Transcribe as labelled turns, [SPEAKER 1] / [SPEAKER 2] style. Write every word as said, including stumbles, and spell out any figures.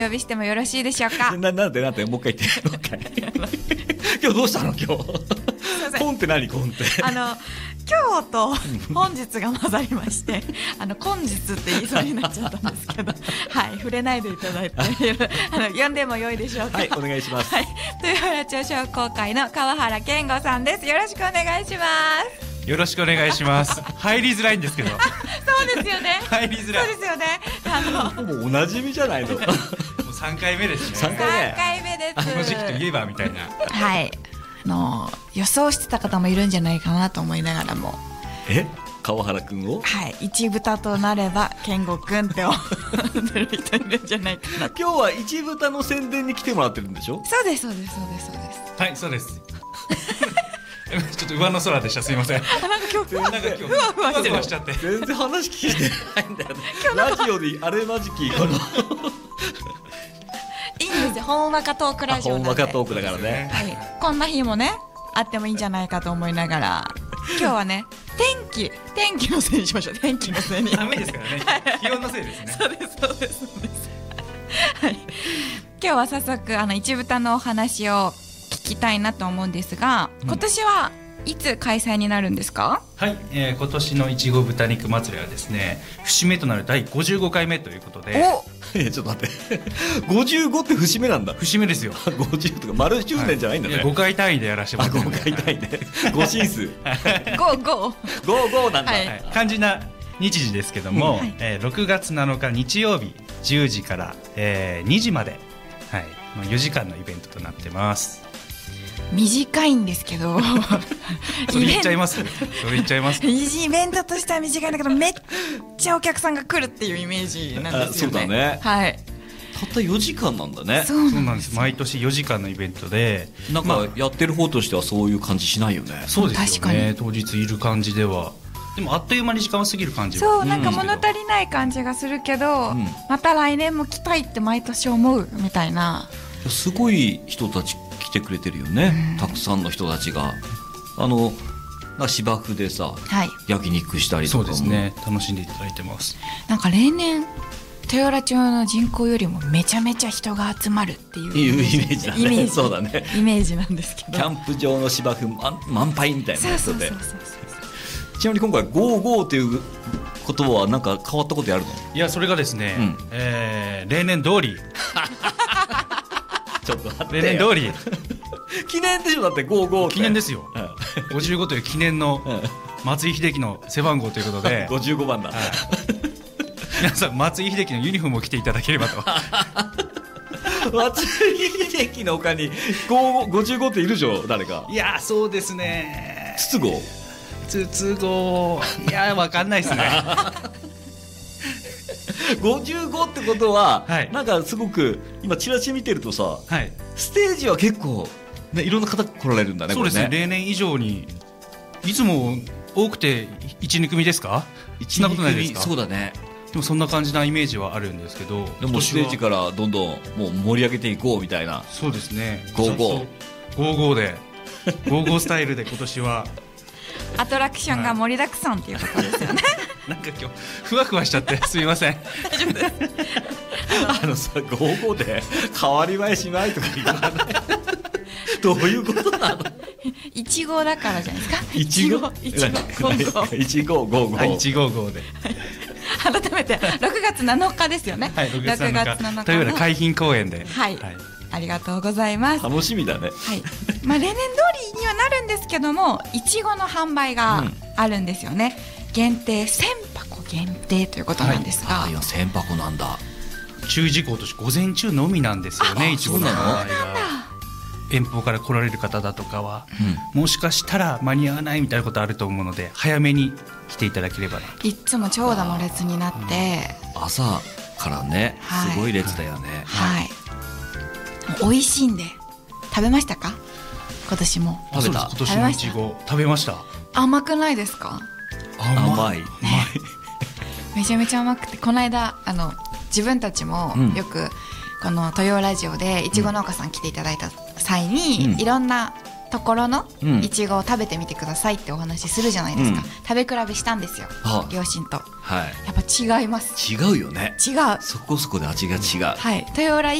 [SPEAKER 1] 呼びしてもよろしいでしょうか。
[SPEAKER 2] な、なんでなんでもう一回言ってもう一回今日どうしたの今日コンって何コンって
[SPEAKER 1] あの今日と本日が混ざりましてあの今日って言いそうになっちゃったんですけどはい触れないでいただいてあの呼んでもよいでしょうか。
[SPEAKER 2] はいお願いします、
[SPEAKER 1] はい、豊原町商工会の川原健吾さんです。よろしくお願いします。
[SPEAKER 3] よろしくお願いします入りづらいんですけど
[SPEAKER 1] そうですよね
[SPEAKER 3] 入りづらい
[SPEAKER 1] そうですよねあの
[SPEAKER 2] もうおなじみじゃないの
[SPEAKER 3] もうさんかいめですね。
[SPEAKER 2] さんかいめ
[SPEAKER 1] さんかいめです。
[SPEAKER 3] この時期といえばみたいな
[SPEAKER 1] はいあの予想してた方もいるんじゃないかなと思いながらも
[SPEAKER 2] え川原くんを
[SPEAKER 1] はい一豚となれば健吾くんって思ってる人いるんじゃないかな。
[SPEAKER 2] 今日は一豚の宣伝に来てもらってるんでしょ。
[SPEAKER 1] そうですそうですそうですそうです。
[SPEAKER 3] はいそうですちょっと上の空でしたすいません。
[SPEAKER 1] あなんか今日
[SPEAKER 3] なんか今日
[SPEAKER 1] ふわふわしてる
[SPEAKER 3] ふわしちゃって
[SPEAKER 2] 全然話聞いてないんだよねラジオであれまじきこの
[SPEAKER 1] いいんですよほんわかトークラジオなんで。
[SPEAKER 2] ほんわかトークだからね、
[SPEAKER 1] はい、こんな日もねあってもいいんじゃないかと思いながら今日はね天気天気のせいにしましょう。天気のせいに
[SPEAKER 3] ダメですからね気温のせいですね
[SPEAKER 1] そうですそうですそうです、はい、今日は早速あの一豚のお話を聞きたいなと思うんですが、うん、今年はいつ開催になるんですか。
[SPEAKER 3] はい、えー、今年のいちご豚肉祭りはですね節目となるだいごじゅうごかいめということで。
[SPEAKER 2] おいやちょっと待ってごじゅうごって節目なんだ。
[SPEAKER 3] 節目ですよ
[SPEAKER 2] ごじゅうとか丸周年じゃないんだね、
[SPEAKER 3] はい、いやごかい単位でやらせてもらってるんで。
[SPEAKER 2] ごかい単位でご進数
[SPEAKER 1] ゴーゴー
[SPEAKER 2] ゴーゴーなんだ、
[SPEAKER 1] はい
[SPEAKER 3] はい、肝心な日時ですけども、
[SPEAKER 1] うんはい
[SPEAKER 3] えー、ろくがつなのか日曜日じゅうじから、えー、にじまで、はい、よじかんのイベントとなってます。
[SPEAKER 1] 短いんですけど
[SPEAKER 3] それ言っちゃいますそれ言っちゃいます
[SPEAKER 1] イベントとしては短いんだけどめっちゃお客さんが来るっていうイメージなんですよね。
[SPEAKER 2] そうだね、
[SPEAKER 1] はい、
[SPEAKER 2] たったよじかんなんだね。
[SPEAKER 1] そう
[SPEAKER 3] なんです毎年よじかんのイベントで
[SPEAKER 2] なんかやってる方としてはそういう感じしないよね。
[SPEAKER 3] そうですよ
[SPEAKER 1] 確か
[SPEAKER 3] ね
[SPEAKER 1] に
[SPEAKER 3] 当日いる感じではでもあっという間に時間を過ぎる感じは
[SPEAKER 1] そうなんか物足りない感じがするけど、うん、また来年も来たいって毎年思うみたいな。
[SPEAKER 2] すごい人たち来てくれてるよね、うん、たくさんの人たちがあの芝生でさ、はい、焼肉したりとかも。
[SPEAKER 3] そうですね楽しんでいただいてます。
[SPEAKER 1] なんか例年豊浦町の人口よりもめちゃめちゃ人が集まるっていうイメージだね。イメージ
[SPEAKER 2] そうだね
[SPEAKER 1] イメージなんですけど
[SPEAKER 2] キャンプ場の芝生満、満杯みたいなやつで。
[SPEAKER 1] そうそうそうそう
[SPEAKER 2] ちなみに今回ゴーゴーっていう言葉は何か変わったことやるの。
[SPEAKER 3] いやそれがですね、うんえー、例年通り
[SPEAKER 2] ちょっと待ってよ
[SPEAKER 3] 例年通り
[SPEAKER 2] 記念でしょだってゴーゴーって
[SPEAKER 3] 記念ですよ、うん、ごじゅうごという記念の松井秀喜の背番号ということで
[SPEAKER 2] ごじゅうごばんだ、はい、
[SPEAKER 3] 皆さん松井秀喜のユニフォームを着ていただければと
[SPEAKER 2] 松井秀喜の他にごじゅうごっているでしょ誰か。
[SPEAKER 3] いやそうですね
[SPEAKER 2] 筒香
[SPEAKER 3] 筒香いや分かんないですね
[SPEAKER 2] ごじゅうごってことは、
[SPEAKER 3] はい、
[SPEAKER 2] なんかすごく今チラシ見てるとさ、
[SPEAKER 3] はい、
[SPEAKER 2] ステージは結構、ね、いろんな方来られるんだね。
[SPEAKER 3] そうですね、
[SPEAKER 2] これね
[SPEAKER 3] 例年以上にいつも多くていち、に組ですか。そんなことないですか。
[SPEAKER 2] そうだね
[SPEAKER 3] でもそんな感じなイメージはあるんですけど
[SPEAKER 2] でもステージからどんどんもう盛り上げていこうみたいな。
[SPEAKER 3] そうですね
[SPEAKER 2] ゴーゴー
[SPEAKER 3] ゴーゴーでゴーゴースタイルで今年は
[SPEAKER 1] アトラクションが盛りだくさんっていうことですよね
[SPEAKER 3] なんか今日ふわふわしちゃってすみません
[SPEAKER 1] 大丈夫です
[SPEAKER 2] あのさゴーゴーで変わり映えしないとか言わないどういうことなの。
[SPEAKER 1] いち号だからじゃないですか。
[SPEAKER 2] いち号
[SPEAKER 1] いち号
[SPEAKER 2] いち号ゴーゴー
[SPEAKER 3] いち号ゴーで
[SPEAKER 1] 改めてろくがつなのかですよね。
[SPEAKER 3] はいろくがつなのかというような海浜公園で、
[SPEAKER 1] はい、はい、ありがとうございます。
[SPEAKER 2] 楽しみだね。
[SPEAKER 1] はい、まあ例年通りにはなるんですけどもいちごの販売があるんですよね、うん、限定せんぱこ限定ということなんですが、
[SPEAKER 2] はい、あいやせんぱこなんだ。
[SPEAKER 3] 注意事項として午前中のみなんですよね。いちごの販売が遠方から来られる方だとかは、うん、もしかしたら間に合わないみたいなことあると思うので早めに来ていただければなと。
[SPEAKER 1] いつも長蛇の列になって、
[SPEAKER 2] うん、朝からね、はい、すごい列だよね。
[SPEAKER 1] はい、はい、美味しいんで食べましたか。今年も
[SPEAKER 3] 食べた。今年のいちご食べました。
[SPEAKER 1] 甘くないですか。
[SPEAKER 2] 甘い、ね、
[SPEAKER 1] めちゃめちゃ甘くてこの間あの自分たちもよく、うん、この豊ラジオでいちご農家さん来ていただいた際に、うん、いろんなところのいちごを食べてみてくださいってお話しするじゃないですか、うん、食べ比べしたんですよ、はあ、両親と、はい、やっぱ違います。
[SPEAKER 2] 違うよね。
[SPEAKER 1] 違う、
[SPEAKER 2] そこそこで味が違う、
[SPEAKER 1] はい、豊浦